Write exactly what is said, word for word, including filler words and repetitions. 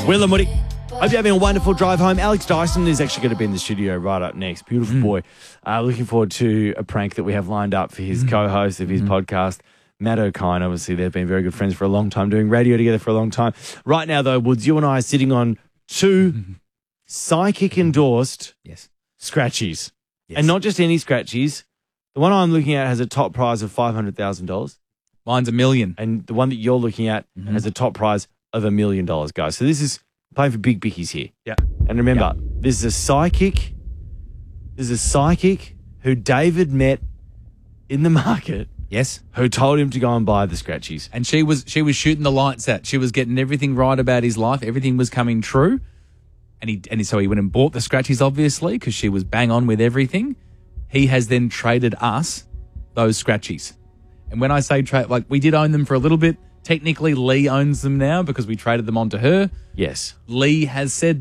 Will and Woody. Hope you're having a wonderful drive home. Alex Dyson is actually going to be in the studio right up next. Beautiful mm. boy. Uh, looking forward to a prank that we have lined up for his mm. co-host of his mm. podcast, Matt O'Kine. Obviously, they've been very good friends for a long time, doing radio together for a long time. Right now, though, Woods, you and I are sitting on two mm. psychic-endorsed yes. scratchies. Yes. And not just any scratchies. The one I'm looking at has a top prize of five hundred thousand dollars. Mine's a million. And the one that you're looking at mm-hmm. has a top prize of a million dollars, guys. So this is playing for big bickies here. Yeah. And remember, yeah. this is a psychic. This is a psychic who David met in the market. Yes. Who told him to go and buy the scratchies. And she was she was shooting the lights out. She was getting everything right about his life. Everything was coming true. And he and so he went and bought the scratchies, obviously, because she was bang on with everything. He has then traded us those scratchies. And when I say trade, like we did own them for a little bit. Technically, Lee owns them now because we traded them on to her. Yes. Lee has said